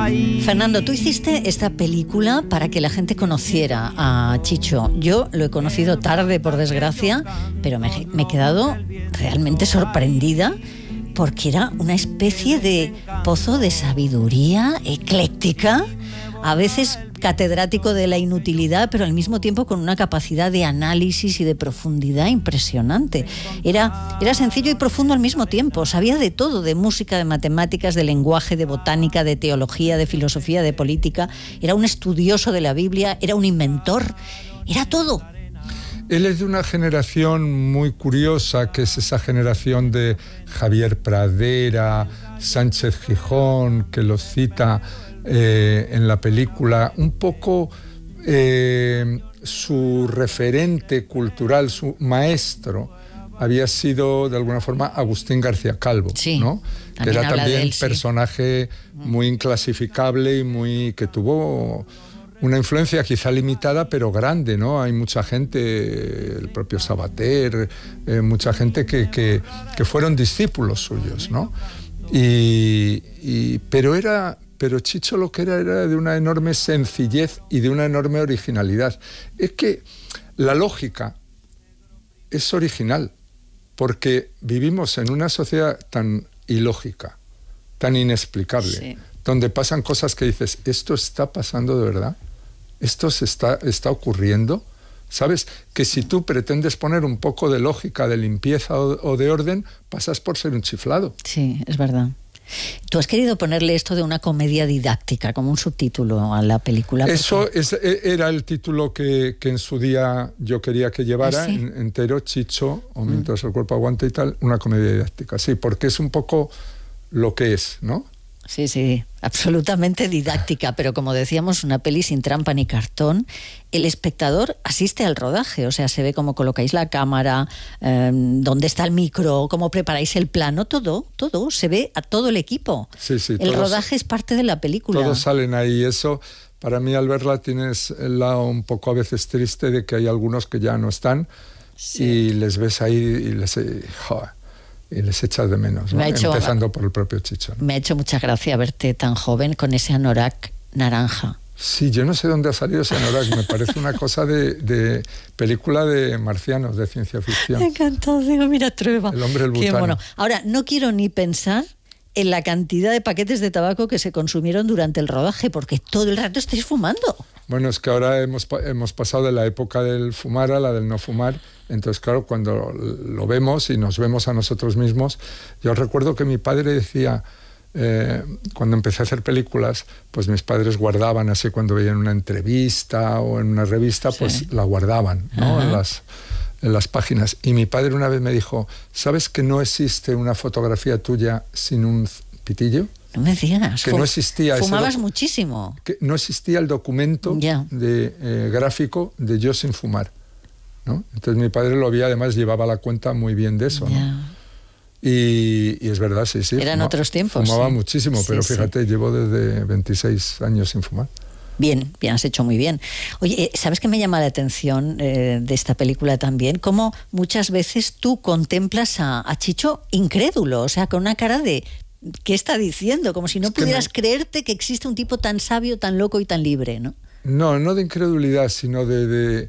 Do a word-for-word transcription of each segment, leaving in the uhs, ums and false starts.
país. Fernando, tú hiciste esta película para que la gente conociera a Chicho. Yo lo he conocido tarde, por desgracia, pero me, me he quedado realmente sorprendida porque era una especie de pozo de sabiduría ecléctica, a veces catedrático de la inutilidad, pero al mismo tiempo con una capacidad de análisis y de profundidad impresionante. Era, era sencillo y profundo al mismo tiempo. Sabía de todo, de música, de matemáticas, de lenguaje, de botánica, de teología, de filosofía, de política. Era un estudioso de la Biblia, era un inventor, era todo. Él es de una generación muy curiosa, que es esa generación de Javier Pradera, Sánchez Gijón, que los cita eh, en la película. Un poco eh, su referente cultural, su maestro, había sido de alguna forma Agustín García Calvo, sí, ¿no? Que era también un personaje sí. muy inclasificable y muy que tuvo una influencia quizá limitada, pero grande, ¿no? Hay mucha gente, el propio Sabater, eh, mucha gente que, que, que fueron discípulos suyos, ¿no? Y, y, pero, era, pero Chicho lo que era era de una enorme sencillez y de una enorme originalidad. Es que la lógica es original, porque vivimos en una sociedad tan ilógica, tan inexplicable, sí, donde pasan cosas que dices, ¿esto está pasando de verdad? ¿Esto se está, está ocurriendo? ¿Sabes? Que si tú pretendes poner un poco de lógica, de limpieza o, o de orden, pasas por ser un chiflado. Sí, es verdad. Tú has querido ponerle esto de una comedia didáctica como un subtítulo a la película. Eso es, era el título que, que en su día yo quería que llevara, ¿ah, sí? en, entero, Chicho, o Mientras mm. el cuerpo aguanta y tal, una comedia didáctica. Sí, porque es un poco lo que es, ¿no? Sí, sí, absolutamente didáctica, pero como decíamos, una peli sin trampa ni cartón. El espectador asiste al rodaje, o sea, se ve cómo colocáis la cámara, eh, dónde está el micro, cómo preparáis el plano, todo, todo, se ve a todo el equipo. Sí, sí, el todos, rodaje es parte de la película. Todos salen ahí, eso, para mí al verla tienes el lado un poco a veces triste de que hay algunos que ya no están, sí, y les ves ahí y les... Joder, y les echas de menos, ¿no? hecho, empezando por el propio Chicho, ¿no? Me ha hecho mucha gracia verte tan joven con ese anorak naranja. Sí, yo no sé dónde ha salido ese anorak, me parece una cosa de, de película de marcianos, de ciencia ficción. Me encantó, digo, mira, Trueba. El hombre el butano. Qué bueno. Ahora, no quiero ni pensar en la cantidad de paquetes de tabaco que se consumieron durante el rodaje, porque todo el rato estáis fumando. Bueno, es que ahora hemos, hemos pasado de la época del fumar a la del no fumar. Entonces, claro, cuando lo vemos y nos vemos a nosotros mismos, yo recuerdo que mi padre decía, eh, cuando empecé a hacer películas, pues mis padres guardaban, así cuando veían una entrevista o en una revista, sí, pues la guardaban, ¿no? en las, en las páginas. Y mi padre una vez me dijo, ¿sabes que no existe una fotografía tuya sin un pitillo? No me digas. Que no existía Fumabas ese muchísimo. Que no existía el documento yeah. de, eh, gráfico de yo sin fumar, ¿no? Entonces mi padre lo había, además llevaba la cuenta muy bien de eso, yeah. ¿no? Y, y es verdad, sí, sí. Eran fuma, otros tiempos. Fumaba sí. muchísimo, sí, pero sí. fíjate, llevo desde veintiséis años sin fumar. Bien, bien, has hecho muy bien. Oye, ¿sabes qué me llama la atención eh, de esta película también? Cómo muchas veces tú contemplas a, a Chicho incrédulo, o sea, con una cara de... ¿qué está diciendo? Como si no es pudieras que me... creerte que existe un tipo tan sabio, tan loco y tan libre, ¿no? No, no de incredulidad, sino de, de,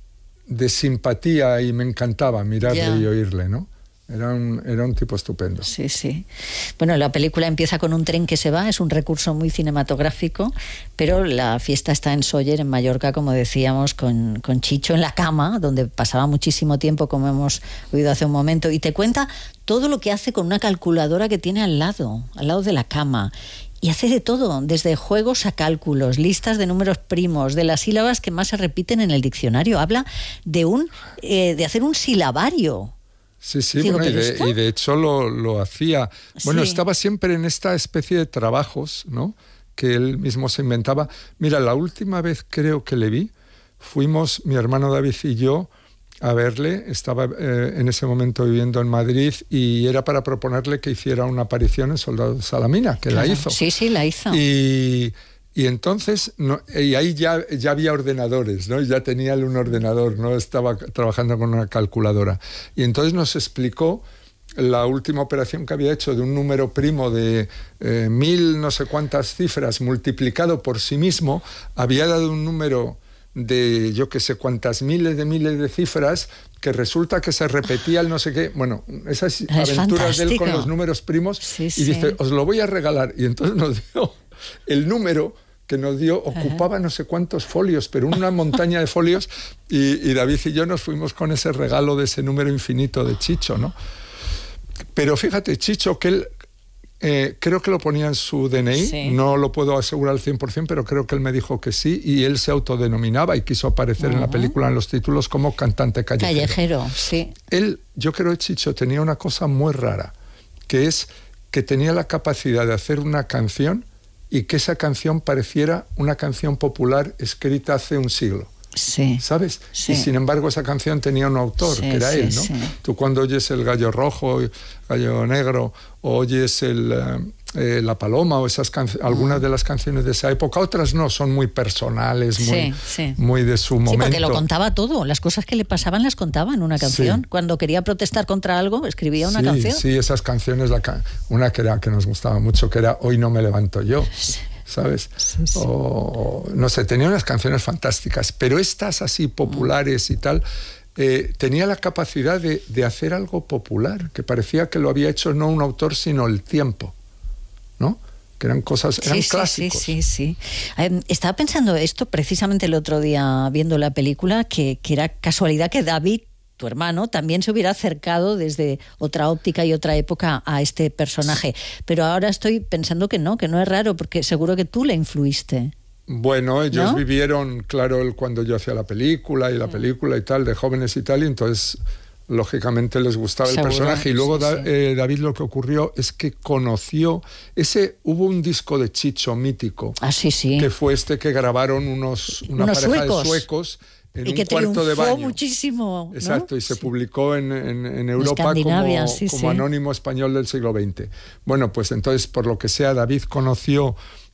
de simpatía, y me encantaba mirarle yeah. y oírle, ¿no? Era un, era un tipo estupendo. Sí, sí. Bueno, la película empieza con un tren que se va, es un recurso muy cinematográfico, pero la fiesta está en Sóller, en Mallorca, como decíamos, con, con Chicho en la cama, donde pasaba muchísimo tiempo, como hemos oído hace un momento, y te cuenta todo lo que hace con una calculadora que tiene al lado, al lado de la cama. Y hace de todo, desde juegos a cálculos, listas de números primos, de las sílabas que más se repiten en el diccionario. Habla de, un, eh, de hacer un silabario. Sí, sí, Digo, bueno, y, de, y de hecho lo, lo hacía. Bueno, sí. estaba siempre en esta especie de trabajos, ¿no?, que él mismo se inventaba. Mira, la última vez creo que le vi, fuimos mi hermano David y yo a verle, estaba eh, en ese momento viviendo en Madrid y era para proponerle que hiciera una aparición en Soldado Salamina, que claro. la hizo. Sí, sí, la hizo. Y... Y entonces, no, y ahí ya, ya había ordenadores, ¿no? Ya tenía él un ordenador, no estaba trabajando con una calculadora. Y entonces nos explicó la última operación que había hecho de un número primo de eh, mil no sé cuántas cifras multiplicado por sí mismo, había dado un número de yo que sé cuántas miles de miles de cifras que resulta que se repetía el no sé qué. Bueno, esas es aventuras fantástico. De él con los números primos. Sí, y sí. dice, os lo voy a regalar. Y entonces nos dio el número que nos dio, ocupaba Ajá. no sé cuántos folios, pero una montaña de folios, y, y David y yo nos fuimos con ese regalo de ese número infinito de Chicho, ¿no? Pero fíjate, Chicho, que él eh, creo que lo ponía en su D N I, sí. no lo puedo asegurar al cien por ciento, pero creo que él me dijo que sí, y él se autodenominaba y quiso aparecer uh-huh. en la película, en los títulos, como cantante callejero. Callejero, sí. Él, yo creo que Chicho tenía una cosa muy rara, que es que tenía la capacidad de hacer una canción y que esa canción pareciera una canción popular escrita hace un siglo. Sí. ¿Sabes? Sí. Y sin embargo esa canción tenía un autor, sí, que era sí, él, ¿no? Sí. Tú cuando oyes el Gallo Rojo, Gallo Negro, o oyes el, eh, La Paloma, o esas canciones, algunas de las canciones de esa época, otras no, son muy personales, muy, sí, sí. muy de su momento. Sí, porque lo contaba todo, las cosas que le pasaban las contaba en una canción. Sí. Cuando quería protestar contra algo, escribía una sí, canción. Sí, esas canciones, la ca- una que, era, que nos gustaba mucho, que era Hoy no me levanto yo. Sí. ¿Sabes? Sí, sí. O, no sé, tenía unas canciones fantásticas, pero estas así populares y tal, eh, tenía la capacidad de, de hacer algo popular, que parecía que lo había hecho no un autor, sino el tiempo, ¿no? Que eran cosas, eran sí, clásicos. Sí, sí, sí. Eh, estaba pensando esto precisamente el otro día viendo la película, que, que era casualidad que David, tu hermano, también se hubiera acercado desde otra óptica y otra época a este personaje. Pero ahora estoy pensando que no, que no es raro, porque seguro que tú le influiste. Bueno, ellos ¿no? vivieron, claro, cuando yo hacía la película y la película y tal, de jóvenes y tal, y entonces lógicamente les gustaba seguro, el personaje. Y luego sí, da, sí. Eh, David lo que ocurrió es que conoció, ese hubo un disco de Chicho mítico, ah, sí, sí. que fue este que grabaron unos, una unos pareja suecos. de suecos, en y un que cuarto de baño. Muchísimo, ¿no? Exacto, y se sí. publicó en, en, en Europa como, sí, como sí. anónimo español del siglo veinte. Bueno, pues entonces, por lo que sea, David conoció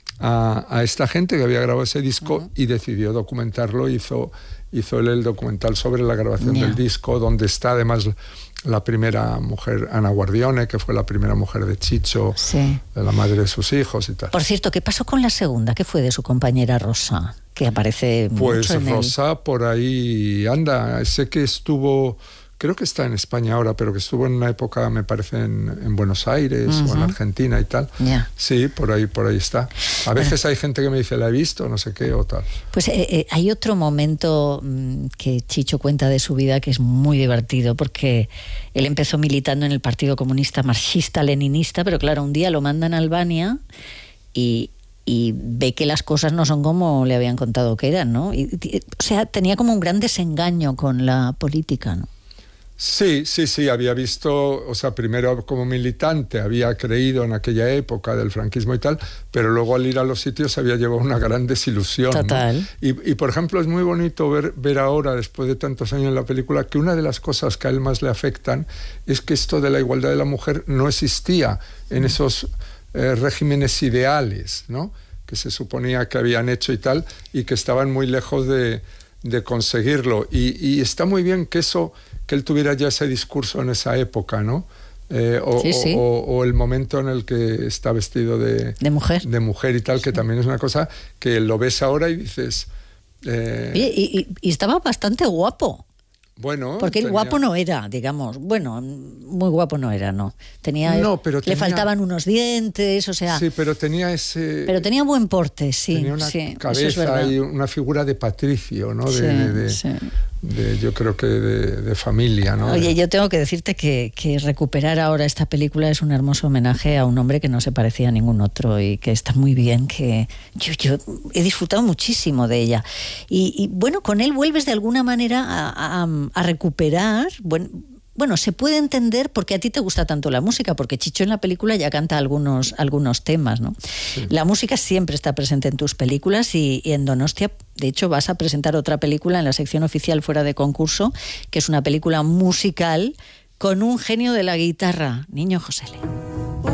a, a esta gente que había grabado ese disco uh-huh. y decidió documentarlo. Hizo, hizo él el documental sobre la grabación yeah. del disco, donde está además la primera mujer, Ana Guardione, que fue la primera mujer de Chicho, sí. la madre de sus hijos y tal. Por cierto, ¿qué pasó con la segunda? ¿Qué fue de su compañera Rosa? Que aparece pues mucho en Rosa el... por ahí anda. Sé que estuvo, creo que está en España ahora, pero que estuvo en una época, me parece, en, en Buenos Aires uh-huh. o en Argentina y tal. Yeah. Sí, por ahí, por ahí está. A veces bueno. hay gente que me dice, la he visto, no sé qué o tal. Pues eh, eh, hay otro momento mmm, que Chicho cuenta de su vida que es muy divertido, porque él empezó militando en el Partido Comunista Marxista-Leninista, pero claro, un día lo mandan a Albania y y ve que las cosas no son como le habían contado que eran, ¿no? Y, y, o sea, tenía como un gran desengaño con la política, ¿no? Sí, sí, sí, había visto, o sea, primero como militante había creído en aquella época del franquismo y tal, pero luego al ir a los sitios había llevado una gran desilusión. Total. ¿no? Y, y por ejemplo, es muy bonito ver, ver ahora, después de tantos años en la película, que una de las cosas que a él más le afectan es que esto de la igualdad de la mujer no existía en mm. esos eh, regímenes ideales, ¿no? Que se suponía que habían hecho y tal, y que estaban muy lejos de, de conseguirlo. Y, y está muy bien que eso, que él tuviera ya ese discurso en esa época, ¿no? Eh, o, sí, sí. O, o, o el momento en el que está vestido de, de mujer, de mujer y tal, que sí. también es una cosa que lo ves ahora y dices... Eh, Oye, y, y, y estaba bastante guapo. Bueno, porque él tenía... guapo no era, digamos, bueno, muy guapo no era, no. Tenía, no, pero tenía... le faltaban unos dientes, o sea. Sí, pero tenía ese. Pero tenía buen porte, sí. Tenía una sí, cabeza y una figura de patricio, ¿no? De, sí, de, de, sí. de, yo creo que de, de familia, ¿no? Oye, yo tengo que decirte que, que recuperar ahora esta película es un hermoso homenaje a un hombre que no se parecía a ningún otro y que está muy bien, que yo, yo he disfrutado muchísimo de ella. Y, y bueno, con él vuelves de alguna manera a, a, a recuperar, bueno, bueno, se puede entender por qué a ti te gusta tanto la música, porque Chicho en la película ya canta algunos, algunos temas, ¿no? Sí. La música siempre está presente en tus películas y, y en Donostia, de hecho, vas a presentar otra película en la sección oficial fuera de concurso, que es una película musical con un genio de la guitarra, Niño Josele.